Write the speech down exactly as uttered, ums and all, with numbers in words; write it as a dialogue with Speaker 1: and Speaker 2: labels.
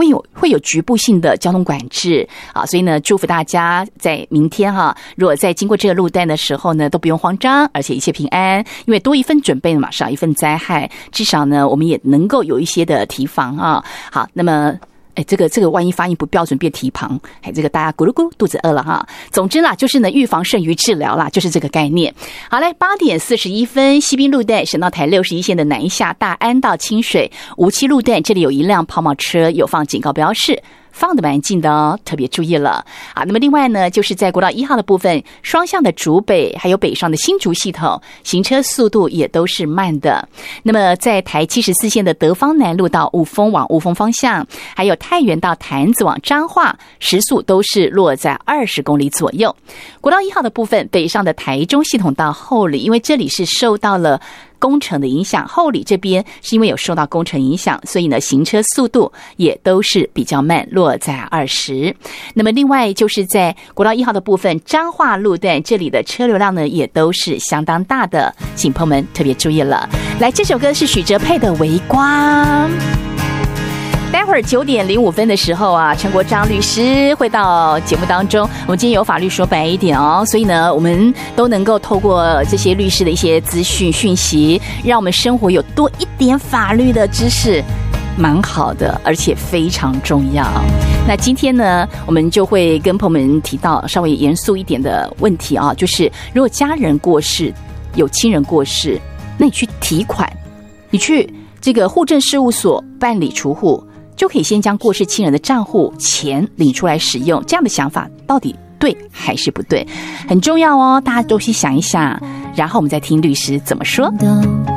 Speaker 1: 会有会有局部性的交通管制啊，所以呢，祝福大家在明天哈、啊，如果在经过这个路段的时候呢，都不用慌张，而且一切平安，因为多一份准备嘛，少一份灾害，至少呢，我们也能够有一些的提防啊。好，那么。哎，这个这个万一发音不标准变提旁，哎，这个大家咕噜咕噜肚子饿了哈。总之啦，就是呢，预防胜于治疗啦，就是这个概念。好嘞，八点四十一分，西滨路段省道台六十一线的南下大安到清水无期路段，这里有一辆抛锚车有放警告标示。放得蛮近的哦，特别注意了啊！那么另外呢，就是在国道一号的部分，双向的竹北还有北上的新竹系统，行车速度也都是慢的。那么在台七十四线的德芳南路到雾峰往雾峰方向，还有太原到潭子往彰化，时速都是落在二十公里左右。国道一号的部分，北上的台中系统到后里，因为这里是受到了工程的影响，后里这边是因为有受到工程影响，所以呢行车速度也都是比较慢，落在二十。那么另外就是在国道一号的部分，彰化路段这里的车流量呢也都是相当大的，请朋友们特别注意了。来，这首歌是许哲佩的《微光》。待会儿九点零五分的时候啊，陈国璋律师会到节目当中。我们今天有法律说白一点哦，所以呢，我们都能够透过这些律师的一些资讯讯息，让我们生活有多一点法律的知识，蛮好的，而且非常重要。那今天呢，我们就会跟朋友们提到稍微严肃一点的问题啊，就是如果家人过世，有亲人过世，那你去提款，你去这个户政事务所办理除户，就可以先将过世亲人的账户钱领出来使用，这样的想法到底对还是不对？很重要哦，大家都去想一想，然后我们再听律师怎么说。